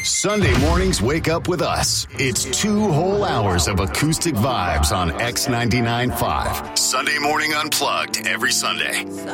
Sunday mornings wake up with us. It's 2 whole hours of acoustic vibes on X99.5. Sunday Morning Unplugged every Sunday.